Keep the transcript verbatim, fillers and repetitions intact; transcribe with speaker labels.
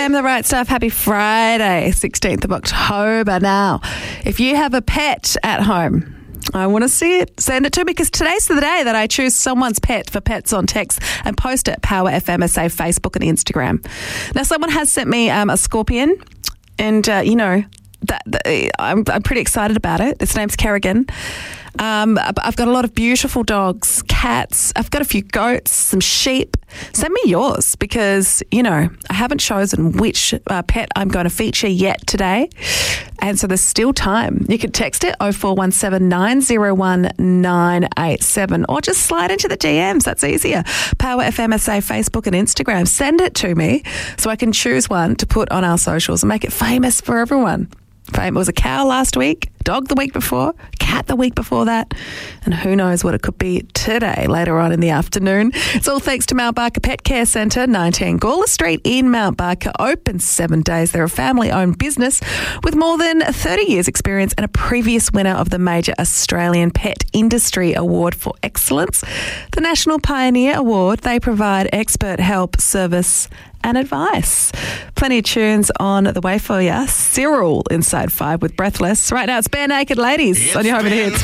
Speaker 1: M, The Right Stuff. Happy Friday, sixteenth of October. Now, if you have a pet at home, I want to see it. Send it to me, because today's the day that I choose someone's pet for Pets on Text and post it. Power F M S A, Facebook and Instagram. Now, someone has sent me um, a scorpion, and, uh, you know, that, that I'm, I'm pretty excited about it. Its name's Kerrigan. Um, I've got a lot of beautiful dogs, cats. I've got a few goats, some sheep. Send me yours, because, you know, I haven't chosen which uh, pet I'm going to feature yet today. And so there's still time. You can text it oh four one seven, nine oh one, nine eight seven, or just slide into the D Ms. That's easier. Power F M S A, Facebook and Instagram. Send it to me so I can choose one to put on our socials and make it famous for everyone. It was a cow last week, dog the week before, cat the week before that, and who knows what it could be today, later on in the afternoon. It's all thanks to Mount Barker Pet Care Centre, nineteen Gawler Street in Mount Barker, open seven days. They're a family-owned business with more than thirty years experience and a previous winner of the major Australian Pet Industry Award for Excellence, the National Pioneer Award. They provide expert help, service and advice. Plenty of tunes on the way for you. Cyril inside five with Breathless. Right now it's Bare Naked Ladies
Speaker 2: It's
Speaker 1: on your Home of the Hits.